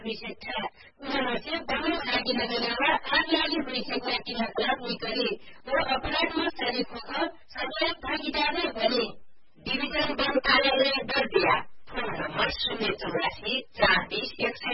विषय छ। उनीहरू चाहिँ बमो आगि लगाउनमा आग लागि भइसकेका क्रियाकलाप गरे र अपराधमा शरीक हुन सजाय भागीदार बने।